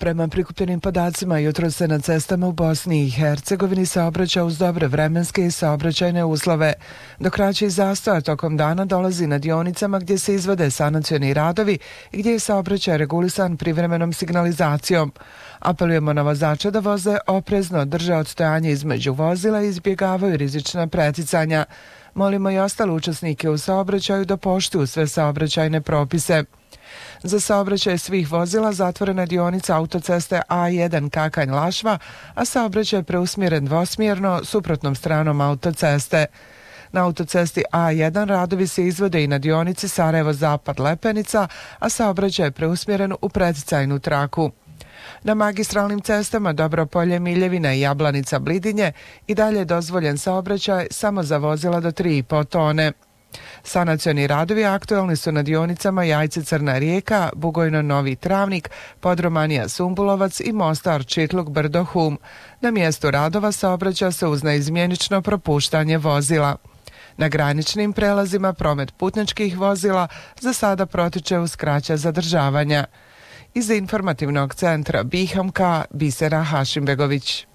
Prema prikupljenim podacima, jutro se na cestama u Bosni i Hercegovini saobraća uz dobre vremenske i saobraćajne uslove. Do kraćih zastoja tokom dana dolazi na dionicama gdje se izvode sanacioni radovi i gdje je saobraćaj regulisan privremenom signalizacijom. Apelujemo na vozače da voze oprezno, drže odstojanje između vozila i izbjegavaju rizična preticanja. Molimo i ostale učesnike u saobraćaju da poštuju sve saobraćajne propise. Za saobraćaj svih vozila zatvorena dionica autoceste A1 Kakanj-Lašva, a saobraćaj je preusmjeren dvosmjerno suprotnom stranom autoceste. Na autocesti A1 radovi se izvode i na dionici Sarajevo-Zapad-Lepenica, a saobraćaj je preusmjeren u preticajnu traku. Na magistralnim cestama Dobropolje-Miljevina i Jablanica-Blidinje i dalje je dozvoljen saobraćaj samo za vozila do 3,5 tone. Sanacioni radovi aktualni su na dionicama Jajce-Crna Rijeka, Bugojno-Novi Travnik, Podromanija-Sumbulovac i Mostar-Čitluk-Brdo-Hum. Na mjestu radova saobraća se uz neizmjenično propuštanje vozila. Na graničnim prelazima promet putničkih vozila za sada protiče uz kraća zadržavanja. Iz informativnog centra BiH Bisera Hašimbegović.